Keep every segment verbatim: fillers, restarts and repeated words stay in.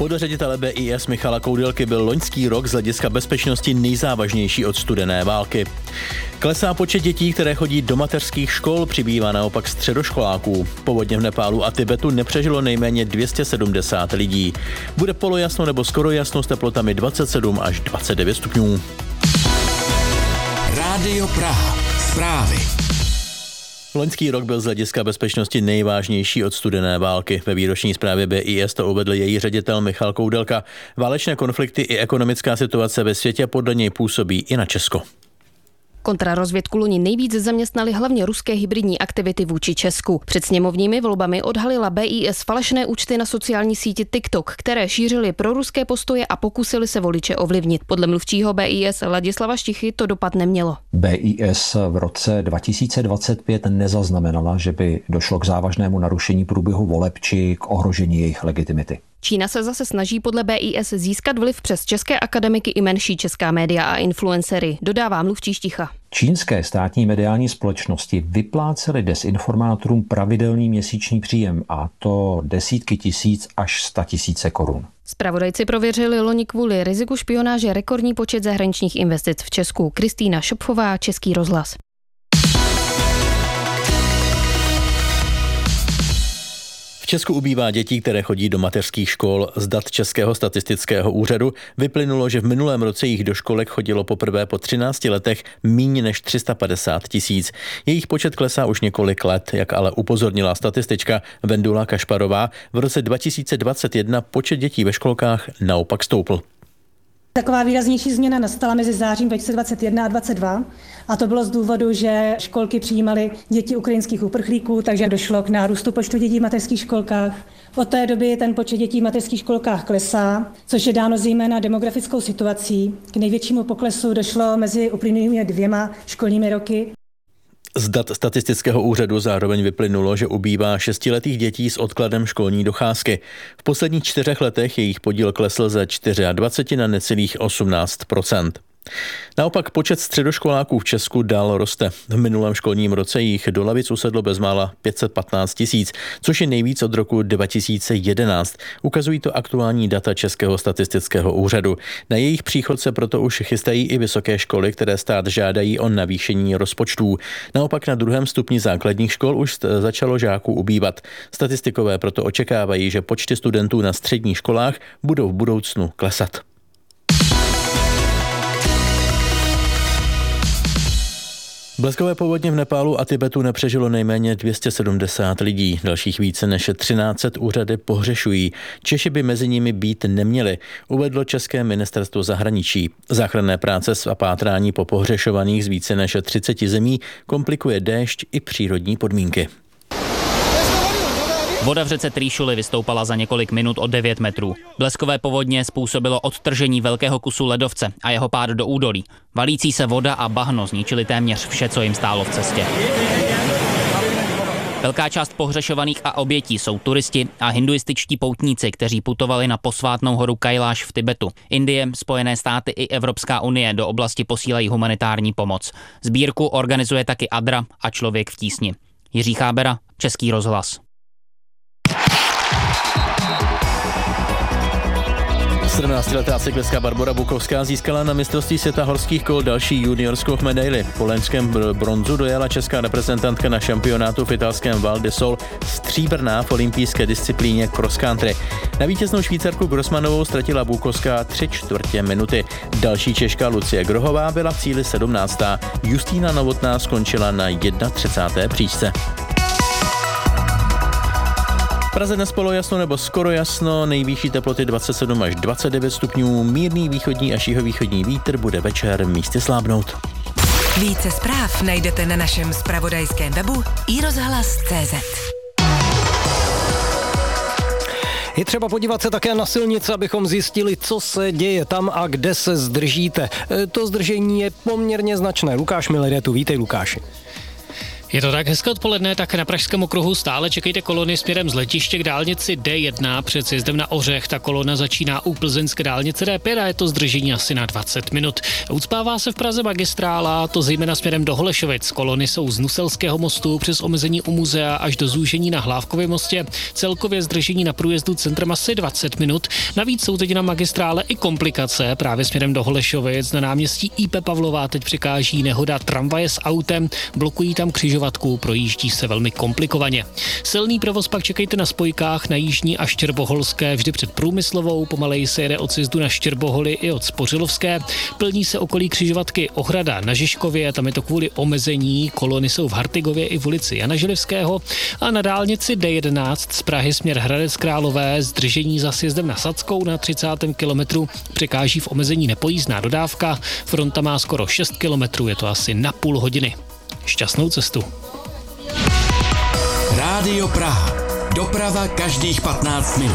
Podle ředitele B I S Michala Koudelky byl loňský rok z hlediska bezpečnosti nejzávažnější od studené války. Klesá počet dětí, které chodí do mateřských škol, přibývá naopak středoškoláků. Povodně v Nepálu a Tibetu nepřežilo nejméně dvě stě sedmdesát lidí. Bude polojasno nebo skoro jasno s teplotami dvacet sedm až dvacet devět stupňů. Rádio Praha. Zprávy. Loňský rok byl z hlediska bezpečnosti nejvážnější od studené války. Ve výroční zprávě B I S to uvedl její ředitel Michal Koudelka. Válečné konflikty i ekonomická situace ve světě podle něj působí i na Česko. Kontrarozvědku loni nejvíc zaměstnali hlavně ruské hybridní aktivity vůči Česku. Před sněmovními volbami odhalila B I S falešné účty na sociální síti TikTok, které šířily proruské postoje a pokusily se voliče ovlivnit. Podle mluvčího B I S Ladislava Štichy to dopad nemělo. B I S v roce dva tisíce dvacet pět nezaznamenala, že by došlo k závažnému narušení průběhu voleb či k ohrožení jejich legitimity. Čína se zase snaží podle B I S získat vliv přes české akademiky i menší česká média a influencery, dodává mluvčí Šticha. Čínské státní mediální společnosti vyplácely dezinformátorům pravidelný měsíční příjem, a to desítky tisíc až sta tisíce korun. Zpravodajci prověřili loni kvůli riziku špionáže rekordní počet zahraničních investic v Česku. Kristýna Šopfová, Český rozhlas. V Česku ubývá dětí, které chodí do mateřských škol. Z dat Českého statistického úřadu vyplynulo, že v minulém roce jich do školek chodilo poprvé po třinácti letech míň než tři sta padesát tisíc. Jejich počet klesá už několik let, jak ale upozornila statistička Vendula Kašparová. V roce dva tisíce dvacet jedna počet dětí ve školkách naopak stoupl. Taková výraznější změna nastala mezi zářím dva tisíce dvacet jedna a dvacet dva a to bylo z důvodu, že školky přijímaly děti ukrajinských uprchlíků, takže došlo k nárůstu počtu dětí v mateřských školkách. Od té doby ten počet dětí v mateřských školkách klesá, což je dáno zejména demografickou situací. K největšímu poklesu došlo mezi uplynulými dvěma školními roky. Z dat statistického úřadu zároveň vyplynulo, že ubývá šestiletých dětí s odkladem školní docházky. V posledních čtyřech letech jejich podíl klesl ze dvacet čtyři na necelých osmnáct procent. Naopak počet středoškoláků v Česku dál roste. V minulém školním roce jich do lavic usedlo bezmála pět set patnáct tisíc, což je nejvíc od roku dva tisíce jedenáct. Ukazují to aktuální data Českého statistického úřadu. Na jejich příchod se proto už chystají i vysoké školy, které stát žádají o navýšení rozpočtů. Naopak na druhém stupni základních škol už začalo žáků ubývat. Statistikové proto očekávají, že počty studentů na středních školách budou v budoucnu klesat. Bleskové povodně v Nepálu a Tibetu nepřežilo nejméně dvě stě sedmdesát lidí. Dalších více než třináct set úřady pohřešují. Češi by mezi nimi být neměli, uvedlo České ministerstvo zahraničí. Záchranné práce a pátrání po pohřešovaných z více než třiceti zemí komplikuje déšť i přírodní podmínky. Voda v řece Trýšuli vystoupala za několik minut o devět metrů. Bleskové povodně způsobilo odtržení velkého kusu ledovce a jeho pád do údolí. Valící se voda a bahno zničili téměř vše, co jim stálo v cestě. Velká část pohřešovaných a obětí jsou turisti a hinduističtí poutníci, kteří putovali na posvátnou horu Kailáš v Tibetu. Indie, Spojené státy i Evropská unie do oblasti posílají humanitární pomoc. Sbírku organizuje taky Adra a Člověk v tísni. Jiří Chábera, Český rozhlas. sedmnáctiletá cyklistka Barbora Bukovská získala na mistrovství světa horských kol další juniorskou medaili. Po loňském bronzu dojela česká reprezentantka na šampionátu v italském Val di Sol stříbrná v olympijské disciplíně cross country. Na vítěznou Švýcarku Grossmanovou ztratila Bukovská tři čtvrtě minuty. Další Češka Lucie Grohová byla v cíli sedmnáctá. Justína Novotná skončila na třicáté první příčce. V Praze dnes polojasno nebo skoro jasno, nejvyšší teploty dvacet sedm až dvacet devět stupňů, mírný východní až jihovýchodní vítr, bude večer místy slábnout. Více zpráv najdete na našem zpravodajském webu i rozhlas tečka cé zet. Je třeba podívat se také na silnice, abychom zjistili, co se děje tam a kde se zdržíte. To zdržení je poměrně značné. Lukáš Miller je tu, vítej Lukáši. Je to tak, hezké odpoledne, tak na Pražském okruhu stále čekejte kolony směrem z letiště k dálnici D jedna před sjezdem na Ořech. Ta kolona začíná u plzeňské dálnice D pět a je to zdržení asi na dvacet minut. Ucpává se v Praze magistrála, to zejména směrem do Holešovic. Kolony jsou z Nuselského mostu přes omezení u muzea až do zúžení na Hlávkově mostě. Celkově zdržení na průjezdu centrem asi dvacet minut. Navíc jsou teď na magistrále i komplikace právě směrem do Holešovic. Na náměstí I P Pavlova teď překáží nehoda tramvaje s autem, blokují tam křižovatku, projíždí se velmi komplikovaně. Silný provoz pak čekejte na spojkách na Jižní a Štěrboholské, vždy před Průmyslovou, pomaleji se jede od sjezdu na Štěrboholy i od Spořilovské. Plní se okolí křižovatky Ohrada na Žižkově, tam je to kvůli omezení, kolony jsou v Hartigově i v ulici Jana Želivského a na dálnici D jedenáct z Prahy směr Hradec Králové zdržení za sjezdem na Sadskou na třicátém kilometru překáží v omezení nepojízdná dodávka, fronta má skoro šest kilometrů, je to asi na půl hodiny. Šťastnou cestu. Rádio Praha. Doprava každých patnáct minut.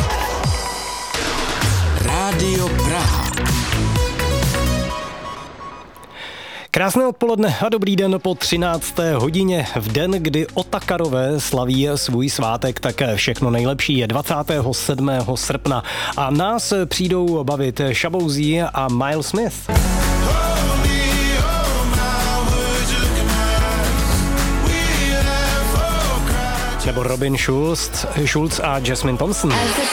Rádio Praha. Krásné odpoledne a dobrý den po třinácté hodině. V den, kdy Otakarové slaví svůj svátek, tak všechno nejlepší je dvacátého sedmého srpna. A nás přijdou bavit Shabozy a Miles Smith. Nebo Robin Schulz, Schulz a Jasmine Thompson.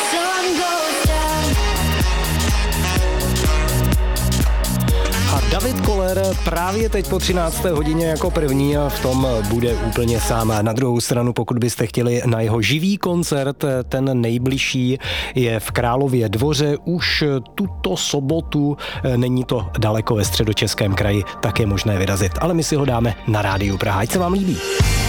A David Koller právě teď po třinácté hodině jako první a v tom bude úplně sám. Na druhou stranu, pokud byste chtěli na jeho živý koncert, ten nejbližší je v Králově Dvoře už tuto sobotu. Není to daleko ve Středočeském kraji, tak je možné vyrazit. Ale my si ho dáme na Rádiu Praha. Ať se vám líbí.